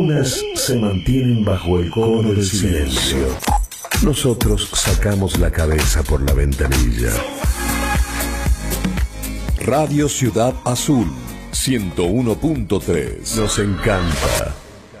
Unas se mantienen bajo el cono del silencio. Nosotros sacamos la cabeza por la ventanilla. Radio Ciudad Azul 101.3. Nos encanta